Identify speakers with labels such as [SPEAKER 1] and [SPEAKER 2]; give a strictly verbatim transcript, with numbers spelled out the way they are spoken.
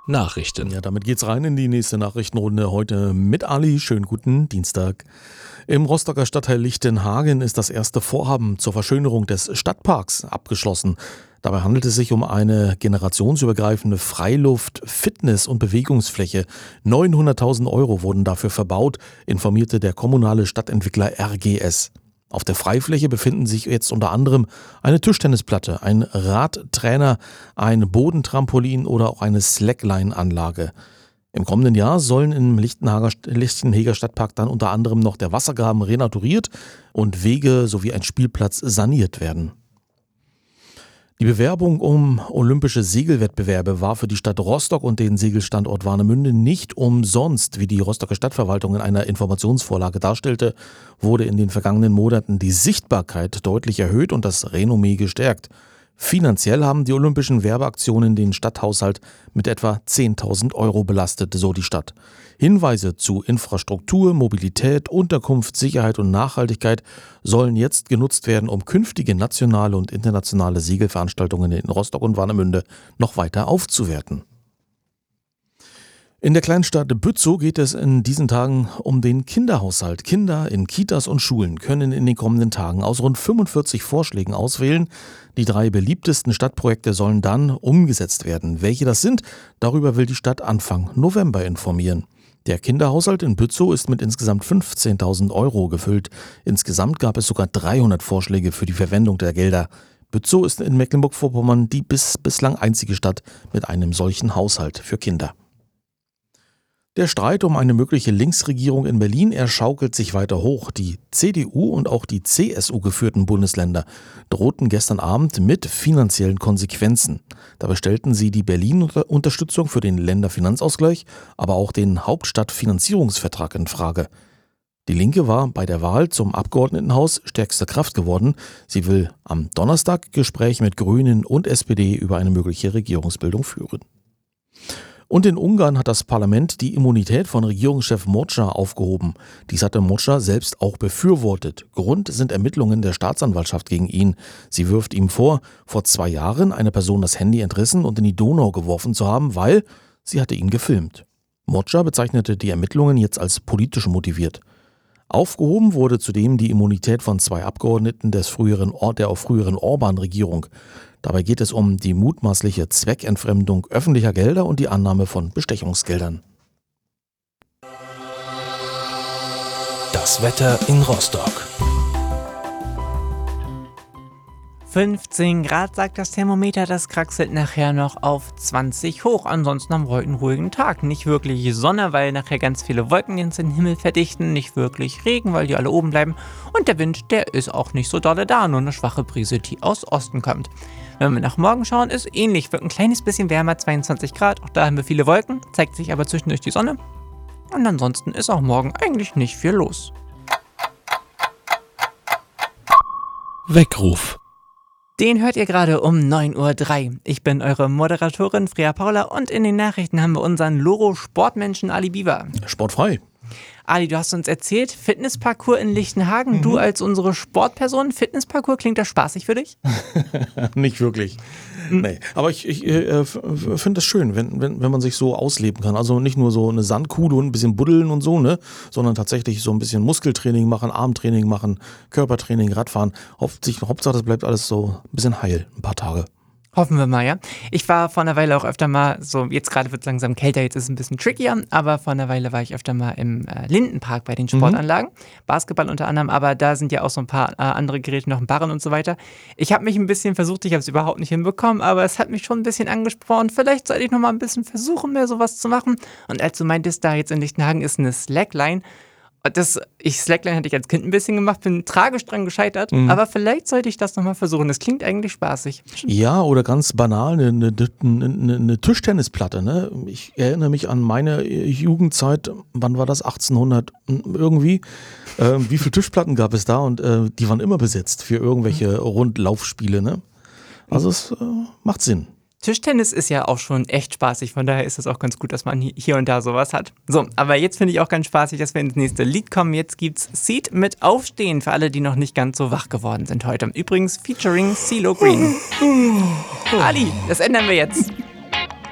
[SPEAKER 1] Nachrichten.
[SPEAKER 2] Ja, damit geht's rein in die nächste Nachrichtenrunde heute mit Ali. Schönen guten Dienstag. Im Rostocker Stadtteil Lichtenhagen ist das erste Vorhaben zur Verschönerung des Stadtparks abgeschlossen. Dabei handelt es sich um eine generationsübergreifende Freiluft-, Fitness- und Bewegungsfläche. neunhunderttausend Euro wurden dafür verbaut, informierte der kommunale Stadtentwickler R G S. Auf der Freifläche befinden sich jetzt unter anderem eine Tischtennisplatte, ein Radtrainer, ein Bodentrampolin oder auch eine Slackline-Anlage. Im kommenden Jahr sollen im Lichtenhager, Lichtenheger Stadtpark dann unter anderem noch der Wassergraben renaturiert und Wege sowie ein Spielplatz saniert werden. Die Bewerbung um olympische Segelwettbewerbe war für die Stadt Rostock und den Segelstandort Warnemünde nicht umsonst. Wie die Rostocker Stadtverwaltung in einer Informationsvorlage darstellte, wurde in den vergangenen Monaten die Sichtbarkeit deutlich erhöht und das Renommee gestärkt. Finanziell haben die olympischen Werbeaktionen den Stadthaushalt mit etwa zehntausend Euro belastet, so die Stadt. Hinweise zu Infrastruktur, Mobilität, Unterkunft, Sicherheit und Nachhaltigkeit sollen jetzt genutzt werden, um künftige nationale und internationale Segelveranstaltungen in Rostock und Warnemünde noch weiter aufzuwerten. In der Kleinstadt Bützow geht es in diesen Tagen um den Kinderhaushalt. Kinder in Kitas und Schulen können in den kommenden Tagen aus rund fünfundvierzig Vorschlägen auswählen. Die drei beliebtesten Stadtprojekte sollen dann umgesetzt werden. Welche das sind, darüber will die Stadt Anfang November informieren. Der Kinderhaushalt in Bützow ist mit insgesamt fünfzehntausend Euro gefüllt. Insgesamt gab es sogar dreihundert Vorschläge für die Verwendung der Gelder. Bützow ist in Mecklenburg-Vorpommern die bis bislang einzige Stadt mit einem solchen Haushalt für Kinder. Der Streit um eine mögliche Linksregierung in Berlin, er schaukelt sich weiter hoch. Die C D U und auch die C S U-geführten Bundesländer drohten gestern Abend mit finanziellen Konsequenzen. Dabei stellten sie die Berlin-Unterstützung für den Länderfinanzausgleich, aber auch den Hauptstadtfinanzierungsvertrag in Frage. Die Linke war bei der Wahl zum Abgeordnetenhaus stärkste Kraft geworden. Sie will am Donnerstag Gespräche mit Grünen und S P D über eine mögliche Regierungsbildung führen. Und in Ungarn hat das Parlament die Immunität von Regierungschef Mocsa aufgehoben. Dies hatte Mocsa selbst auch befürwortet. Grund sind Ermittlungen der Staatsanwaltschaft gegen ihn. Sie wirft ihm vor, vor zwei Jahren einer Person das Handy entrissen und in die Donau geworfen zu haben, weil sie hatte ihn gefilmt. Mocsa bezeichnete die Ermittlungen jetzt als politisch motiviert. Aufgehoben wurde zudem die Immunität von zwei Abgeordneten des früheren, der auch früheren Orban-Regierung. Dabei geht es um die mutmaßliche Zweckentfremdung öffentlicher Gelder und die Annahme von Bestechungsgeldern.
[SPEAKER 1] Das Wetter in Rostock.
[SPEAKER 3] fünfzehn Grad sagt das Thermometer, das kraxelt nachher noch auf zwanzig hoch. Ansonsten haben wir heute einen ruhigen Tag. Nicht wirklich Sonne, weil nachher ganz viele Wolken den Himmel verdichten. Nicht wirklich Regen, weil die alle oben bleiben. Und der Wind, der ist auch nicht so dolle da, nur eine schwache Brise, die aus Osten kommt. Wenn wir nach morgen schauen, ist ähnlich. Wird ein kleines bisschen wärmer, zweiundzwanzig Grad. Auch da haben wir viele Wolken, zeigt sich aber zwischendurch die Sonne. Und ansonsten ist auch morgen eigentlich nicht viel los.
[SPEAKER 1] Weckruf.
[SPEAKER 3] Den hört ihr gerade um neun Uhr drei. Ich bin eure Moderatorin Freya Paula und in den Nachrichten haben wir unseren Loro-Sportmenschen Ali Biber.
[SPEAKER 2] Sportfrei.
[SPEAKER 3] Ali, du hast uns erzählt, Fitnessparcours in Lichtenhagen. Mhm. Du als unsere Sportperson, Fitnessparcours, klingt das spaßig für dich?
[SPEAKER 2] Nicht wirklich. Mhm. Nee. Aber ich, ich äh, finde das schön, wenn, wenn, wenn man sich so ausleben kann. Also nicht nur so eine Sandkuhle und ein bisschen buddeln und so, ne, sondern tatsächlich so ein bisschen Muskeltraining machen, Armtraining machen, Körpertraining, Radfahren. Hauptsache, Hauptsache das bleibt alles so ein bisschen heil, ein paar Tage.
[SPEAKER 3] Hoffen wir mal, ja. Ich war vor einer Weile auch öfter mal, so jetzt gerade wird es langsam kälter, jetzt ist es ein bisschen trickier, aber vor einer Weile war ich öfter mal im äh, Lindenpark bei den Sportanlagen, mhm. Basketball unter anderem, aber da sind ja auch so ein paar äh, andere Geräte, noch ein Barren und so weiter. Ich habe mich ein bisschen versucht, ich habe es überhaupt nicht hinbekommen, aber es hat mich schon ein bisschen angesprochen, vielleicht sollte ich noch mal ein bisschen versuchen, mehr sowas zu machen. Und als du meintest, da jetzt in Lichtenhagen ist eine Slackline, Das, ich Slackline hatte ich als Kind ein bisschen gemacht, bin tragisch dran gescheitert, mhm. aber vielleicht sollte ich das nochmal versuchen. Das klingt eigentlich spaßig.
[SPEAKER 2] Ja, oder ganz banal, eine, eine, eine, eine Tischtennisplatte. Ne? Ich erinnere mich an meine Jugendzeit, wann war das, achtzehnhundert irgendwie. Äh, wie viele Tischplatten gab es da? Und äh, die waren immer besetzt für irgendwelche mhm. Rundlaufspiele. Ne? Also es äh, macht Sinn.
[SPEAKER 3] Tischtennis ist ja auch schon echt spaßig, von daher ist es auch ganz gut, dass man hier und da sowas hat. So, aber jetzt finde ich auch ganz spaßig, dass wir ins nächste Lied kommen. Jetzt gibt's Seed mit Aufstehen für alle, die noch nicht ganz so wach geworden sind heute. Übrigens featuring CeeLo Green. Ali, das ändern wir jetzt.